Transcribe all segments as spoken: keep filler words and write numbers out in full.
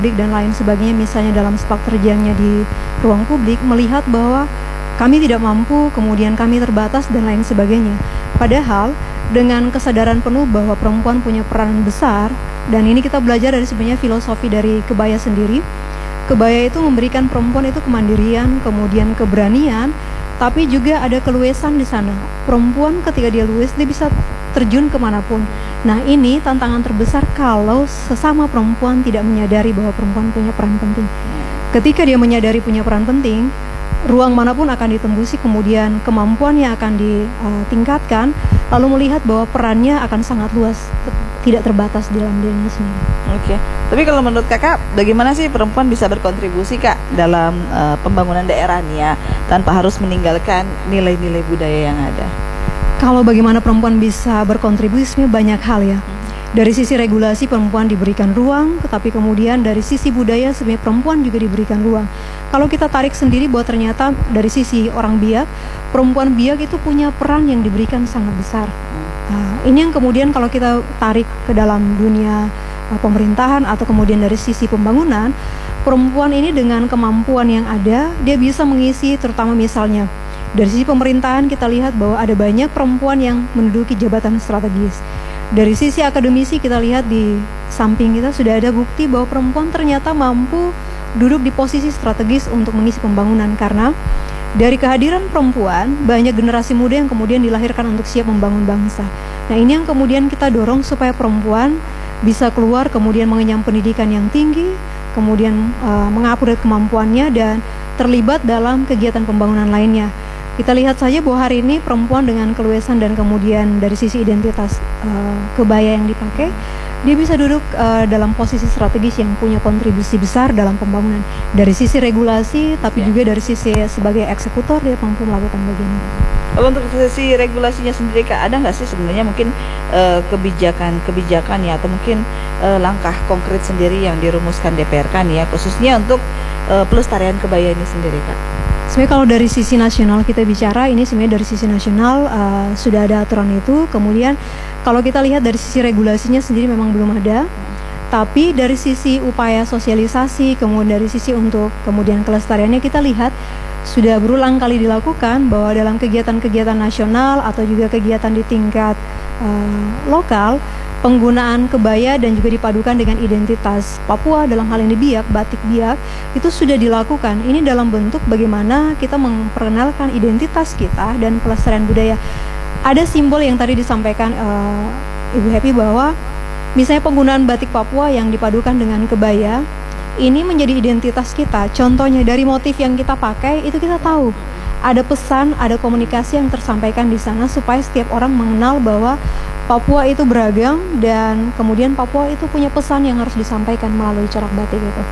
publik dan lain sebagainya, misalnya dalam sepak terjangnya di ruang publik, melihat bahwa kami tidak mampu, kemudian kami terbatas dan lain sebagainya. Padahal dengan kesadaran penuh bahwa perempuan punya peran besar, dan ini kita belajar dari sebenarnya filosofi dari kebaya sendiri. Kebaya itu memberikan perempuan itu kemandirian, kemudian keberanian, tapi juga ada keluasan di sana. Perempuan ketika dia luwes, dia bisa terjun kemanapun. Nah, ini tantangan terbesar kalau sesama perempuan tidak menyadari bahwa perempuan punya peran penting. Ketika dia menyadari punya peran penting, ruang manapun akan ditembusi, kemudian kemampuannya akan ditingkatkan, lalu melihat bahwa perannya akan sangat luas, tidak terbatas di dalam dirinya sendiri. Oke, tapi kalau menurut kakak, bagaimana sih perempuan bisa berkontribusi kak dalam uh, pembangunan daerah nih ya, tanpa harus meninggalkan nilai-nilai budaya yang ada? Kalau bagaimana perempuan bisa berkontribusi, banyak hal ya. Dari sisi regulasi perempuan diberikan ruang, tetapi kemudian dari sisi budaya sebenarnya perempuan juga diberikan ruang. Kalau kita tarik sendiri bahwa ternyata dari sisi orang biak, perempuan biak itu punya peran yang diberikan sangat besar. Nah, ini yang kemudian kalau kita tarik ke dalam dunia uh, pemerintahan atau kemudian dari sisi pembangunan, perempuan ini dengan kemampuan yang ada, dia bisa mengisi, terutama misalnya dari sisi pemerintahan kita lihat bahwa ada banyak perempuan yang menduduki jabatan strategis. Dari sisi akademisi kita lihat di samping kita sudah ada bukti bahwa perempuan ternyata mampu duduk di posisi strategis untuk mengisi pembangunan, karena dari kehadiran perempuan banyak generasi muda yang kemudian dilahirkan untuk siap membangun bangsa. Nah, ini yang kemudian kita dorong supaya perempuan bisa keluar kemudian mengenyam pendidikan yang tinggi, kemudian uh, mengupgrade kemampuannya dan terlibat dalam kegiatan pembangunan lainnya. Kita lihat saja bahwa hari ini perempuan dengan keluasan dan kemudian dari sisi identitas uh, kebaya yang dipakai, dia bisa duduk uh, dalam posisi strategis yang punya kontribusi besar dalam pembangunan. Dari sisi regulasi, tapi ya, juga dari sisi sebagai eksekutor dia mampu melakukan bagian itu. Kalau untuk sisi regulasinya sendiri kak, ada nggak sih sebenarnya mungkin uh, kebijakan-kebijakan ya, atau mungkin uh, langkah konkret sendiri yang dirumuskan D P R kan ya, khususnya untuk uh, pelestarian kebaya ini sendiri kak? Sebenarnya kalau dari sisi nasional kita bicara, ini sebenarnya dari sisi nasional uh, sudah ada aturan itu. Kemudian kalau kita lihat dari sisi regulasinya sendiri memang belum ada. Tapi dari sisi upaya sosialisasi, kemudian dari sisi untuk kemudian kelestariannya kita lihat sudah berulang kali dilakukan bahwa dalam kegiatan-kegiatan nasional atau juga kegiatan di tingkat uh, lokal, penggunaan kebaya dan juga dipadukan dengan identitas Papua dalam hal ini biak, batik biak, itu sudah dilakukan. Ini dalam bentuk bagaimana kita memperkenalkan identitas kita dan pelestarian budaya. Ada simbol yang tadi disampaikan uh, Ibu Happy bahwa misalnya penggunaan batik Papua yang dipadukan dengan kebaya, ini menjadi identitas kita. Contohnya dari motif yang kita pakai, itu kita tahu ada pesan, ada komunikasi yang tersampaikan di sana supaya setiap orang mengenal bahwa Papua itu beragam dan kemudian Papua itu punya pesan yang harus disampaikan melalui corak batik itu.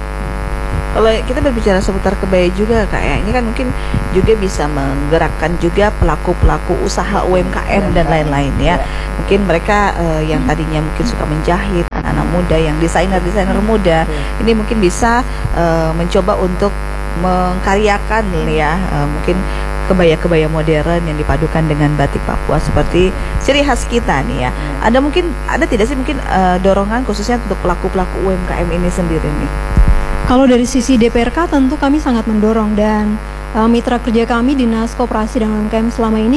Kalau kita berbicara seputar kebaya juga kak ya, ini kan mungkin juga bisa menggerakkan juga pelaku-pelaku usaha U M K M dan lain-lain ya. Mungkin mereka uh, yang tadinya mungkin suka menjahit, anak-anak muda yang desainer-desainer muda, ini mungkin bisa uh, mencoba untuk mengkaryakan ya, uh, mungkin kebaya-kebaya modern yang dipadukan dengan batik Papua seperti ciri khas kita nih ya. Ada mungkin, ada tidak sih mungkin uh, dorongan khususnya untuk pelaku-pelaku U M K M ini sendiri nih? Kalau dari sisi D P R K tentu kami sangat mendorong, dan uh, mitra kerja kami Dinas Koperasi dan U M K M selama ini